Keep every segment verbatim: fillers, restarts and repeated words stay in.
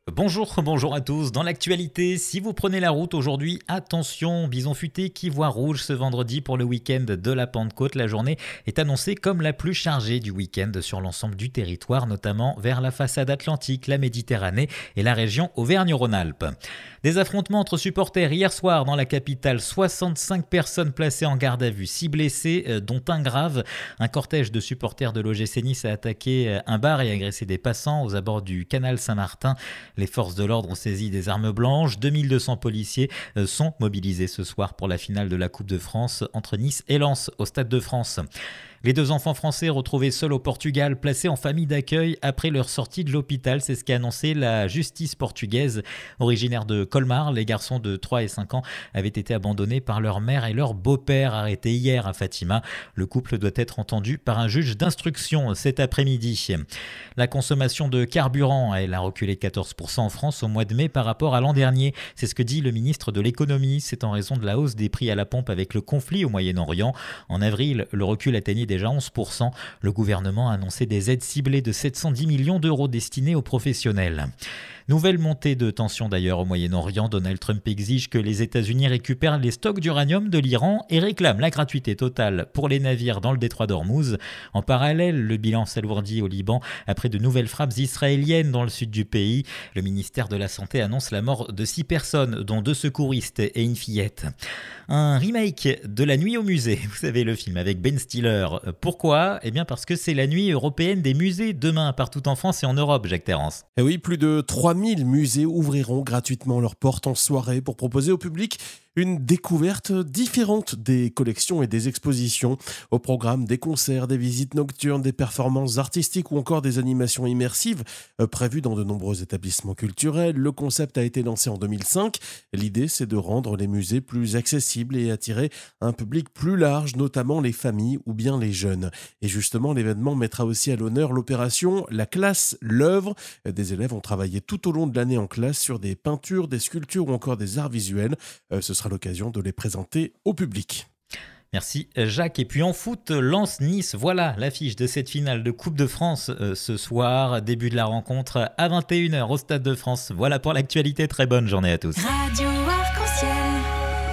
Bonjour, bonjour à tous. Dans l'actualité, si vous prenez la route aujourd'hui, attention, bison futé qui voit rouge ce vendredi pour le week-end de la Pentecôte. La journée est annoncée comme la plus chargée du week-end sur l'ensemble du territoire, notamment vers la façade atlantique, la Méditerranée et la région Auvergne-Rhône-Alpes. Des affrontements entre supporters hier soir dans la capitale, soixante-cinq personnes placées en garde à vue, six blessés, dont un grave. Un cortège de supporters de l'O G C Nice a attaqué un bar et agressé des passants aux abords du canal Saint-Martin. Les forces de l'ordre ont saisi des armes blanches. deux mille deux cents policiers sont mobilisés ce soir pour la finale de la Coupe de France entre Nice et Lens au Stade de France. Les deux enfants français retrouvés seuls au Portugal, placés en famille d'accueil après leur sortie de l'hôpital. C'est ce qu'a annoncé la justice portugaise. Originaires de Colmar, les garçons de trois et cinq ans avaient été abandonnés par leur mère et leur beau-père arrêtés hier à Fatima. Le couple doit être entendu par un juge d'instruction cet après-midi. La consommation de carburant, elle a reculé de quatorze pour cent en France au mois de mai par rapport à l'an dernier. C'est ce que dit le ministre de l'économie. C'est en raison de la hausse des prix à la pompe avec le conflit au Moyen-Orient. En avril, le recul atteignait déjà onze pour cent. Le gouvernement a annoncé des aides ciblées de sept cent dix millions d'euros destinées aux professionnels. Nouvelle montée de tension d'ailleurs au Moyen-Orient. Donald Trump exige que les États-Unis récupèrent les stocks d'uranium de l'Iran et réclame la gratuité totale pour les navires dans le détroit d'Ormuz. En parallèle, le bilan s'alourdit au Liban après de nouvelles frappes israéliennes dans le sud du pays. Le ministère de la Santé annonce la mort de six personnes, dont deux secouristes et une fillette. Un remake de La Nuit au musée, vous savez le film avec Ben Stiller. Pourquoi ? Eh bien parce que c'est la nuit européenne des musées demain partout en France et en Europe, Jacques Terrance. Et oui, plus de trois mille musées ouvriront gratuitement leurs portes en soirée pour proposer au public une découverte différente des collections et des expositions. Au programme, des concerts, des visites nocturnes, des performances artistiques ou encore des animations immersives euh, prévues dans de nombreux établissements culturels. Le concept a été lancé en deux mille cinq. L'idée, c'est de rendre les musées plus accessibles et attirer un public plus large, notamment les familles ou bien les jeunes. Et justement, l'événement mettra aussi à l'honneur l'opération La classe, l'œuvre. Des élèves ont travaillé tout au long de l'année en classe sur des peintures, des sculptures ou encore des arts visuels. Euh, ce sera l'occasion de les présenter au public. Merci Jacques. Et puis en foot, Lens-Nice, voilà l'affiche de cette finale de Coupe de France euh, ce soir. Début de la rencontre à vingt et une heures au Stade de France. Voilà pour l'actualité, très bonne journée à tous. Radio Arc-en-Ciel.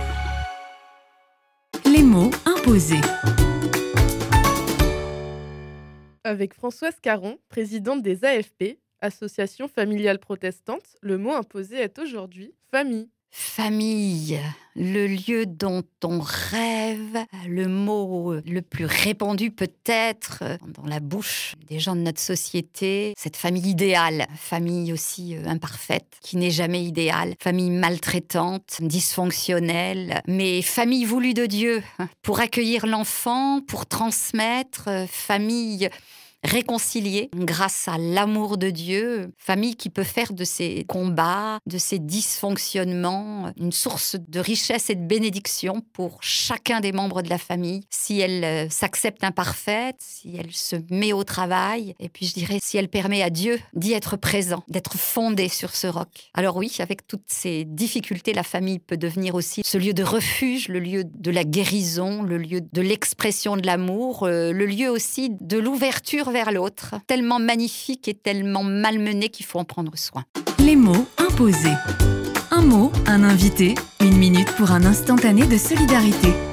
Les mots imposés. Avec Françoise Caron, présidente des A F P, Association familiale protestante, le mot imposé est aujourd'hui famille. Famille, le lieu dont on rêve, le mot le plus répandu peut-être dans la bouche des gens de notre société, cette famille idéale, famille aussi imparfaite, qui n'est jamais idéale, famille maltraitante, dysfonctionnelle, mais famille voulue de Dieu, pour accueillir l'enfant, pour transmettre, famille réconciliée grâce à l'amour de Dieu, famille qui peut faire de ces combats, de ces dysfonctionnements, une source de richesse et de bénédiction pour chacun des membres de la famille, si elle euh, s'accepte imparfaite, si elle se met au travail, et puis je dirais si elle permet à Dieu d'y être présent, d'être fondée sur ce roc. Alors oui, avec toutes ces difficultés, la famille peut devenir aussi ce lieu de refuge, le lieu de la guérison, le lieu de l'expression de l'amour, euh, le lieu aussi de l'ouverture vers l'autre, tellement magnifique et tellement malmené qu'il faut en prendre soin. Les mots imposés. Un mot, un invité, une minute pour un instantané de solidarité.